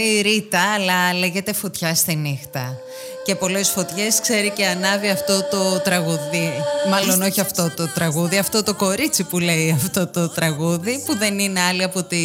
Η Ρίτα, αλλά λέγεται Φωτιά στη νύχτα. Και πολλές φωτιές ξέρει και ανάβει αυτό το τραγούδι. Μάλλον όχι αυτό το τραγούδι, αυτό το κορίτσι που λέει αυτό το τραγούδι, που δεν είναι άλλη από τη